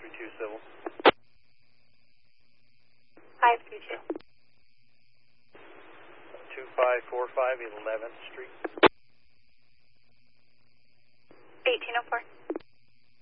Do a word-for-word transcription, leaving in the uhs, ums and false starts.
three two Civil. five two two. two five four five eleventh Street.